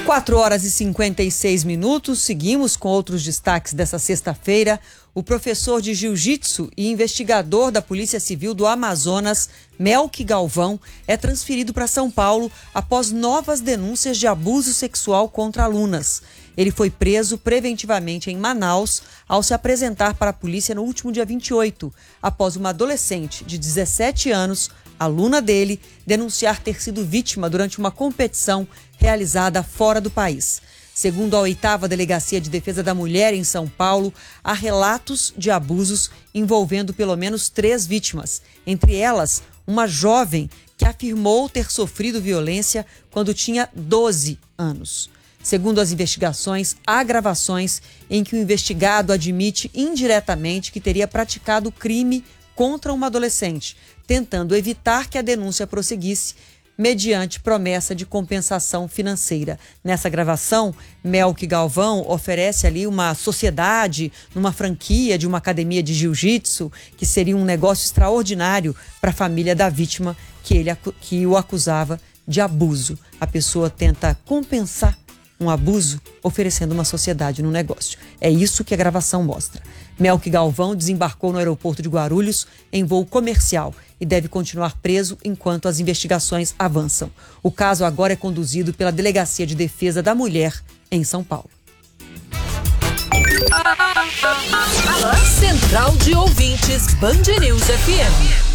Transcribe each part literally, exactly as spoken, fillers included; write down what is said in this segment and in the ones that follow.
quatro horas e cinquenta e seis minutos, seguimos com outros destaques dessa sexta-feira. O professor de jiu-jitsu e investigador da Polícia Civil do Amazonas, Melqui Galvão, é transferido para São Paulo após novas denúncias de abuso sexual contra alunas. Ele foi preso preventivamente em Manaus ao se apresentar para a polícia no último dia vinte e oito, após uma adolescente de dezessete anos, aluna dele, denunciar ter sido vítima durante uma competição realizada fora do país. Segundo a oitava Delegacia de Defesa da Mulher em São Paulo, há relatos de abusos envolvendo pelo menos três vítimas, entre elas uma jovem que afirmou ter sofrido violência quando tinha doze anos. Segundo as investigações, há gravações em que o investigado admite indiretamente que teria praticado crime contra uma adolescente, tentando evitar que a denúncia prosseguisse, mediante promessa de compensação financeira. Nessa gravação, Melqui Galvão oferece ali uma sociedade, numa franquia de uma academia de jiu-jitsu, que seria um negócio extraordinário para a família da vítima que, ele, que o acusava de abuso. A pessoa tenta compensar um abuso oferecendo uma sociedade no negócio. É isso que a gravação mostra. Melqui Galvão desembarcou no aeroporto de Guarulhos em voo comercial e deve continuar preso enquanto as investigações avançam. O caso agora é conduzido pela Delegacia de Defesa da Mulher em São Paulo. Central de Ouvintes, Band News F M.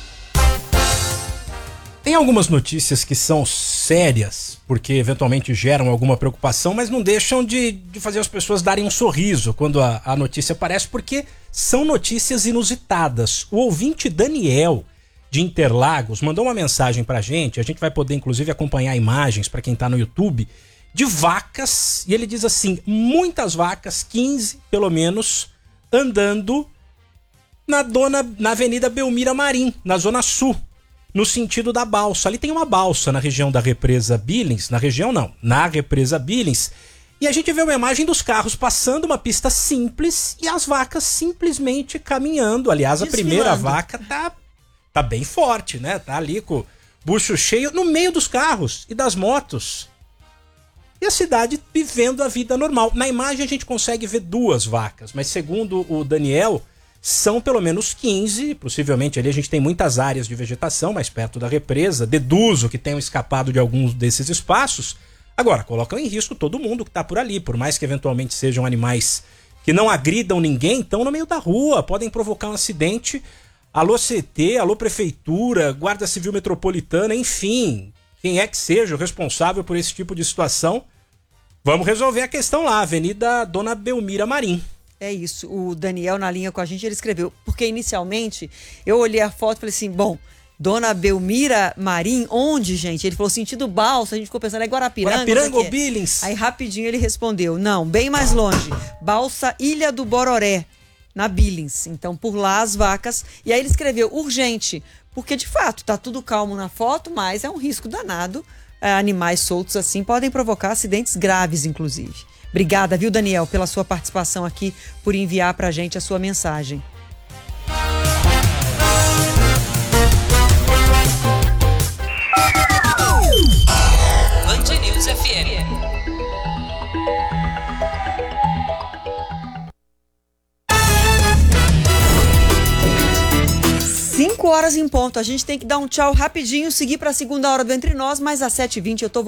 Tem algumas notícias que são sérias, porque eventualmente geram alguma preocupação, mas não deixam de, de fazer as pessoas darem um sorriso quando a, a notícia aparece, porque são notícias inusitadas. O ouvinte Daniel, de Interlagos, mandou uma mensagem pra gente, a gente vai poder inclusive acompanhar imagens para quem tá no YouTube, de vacas, e ele diz assim, muitas vacas, quinze pelo menos, andando na, dona, na Avenida Belmira Marim, na Zona Sul, no sentido da balsa. Ali tem uma balsa na região da represa Billings, na região não, na represa Billings, e a gente vê uma imagem dos carros passando uma pista simples e as vacas simplesmente caminhando. Aliás, a primeira vaca tá, tá bem forte, né? Tá ali com o bucho cheio no meio dos carros e das motos. E a cidade vivendo a vida normal. Na imagem a gente consegue ver duas vacas, mas segundo o Daniel, são pelo menos quinze, possivelmente ali a gente tem muitas áreas de vegetação mais perto da represa, deduzo que tenham escapado de alguns desses espaços. Agora, colocam em risco todo mundo que está por ali, por mais que eventualmente sejam animais que não agridam ninguém, estão no meio da rua, podem provocar um acidente. Alô C T, alô Prefeitura, Guarda Civil Metropolitana, enfim, quem é que seja o responsável por esse tipo de situação, vamos resolver a questão lá, Avenida Dona Belmira Marim. É isso, o Daniel na linha com a gente, ele escreveu, porque inicialmente eu olhei a foto e falei assim, bom, Dona Belmira Marim, onde, gente? Ele falou sentido balsa, a gente ficou pensando, é Guarapiranga? Guarapiranga ou Billings? Aí rapidinho ele respondeu, não, bem mais longe, balsa Ilha do Bororé, na Billings, então por lá as vacas, e aí ele escreveu, urgente, porque de fato tá tudo calmo na foto, mas é um risco danado, é, animais soltos assim podem provocar acidentes graves, inclusive. Obrigada, viu, Daniel, pela sua participação aqui, por enviar pra gente a sua mensagem. Band News F M. cinco horas em ponto. A gente tem que dar um tchau rapidinho, seguir para a segunda hora do Entre Nós, mas às sete e vinte eu tô